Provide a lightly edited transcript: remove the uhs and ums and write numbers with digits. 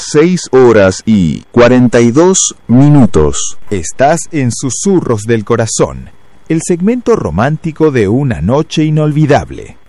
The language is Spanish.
6:42. Estás en Susurros del Corazón, el segmento romántico de una noche inolvidable.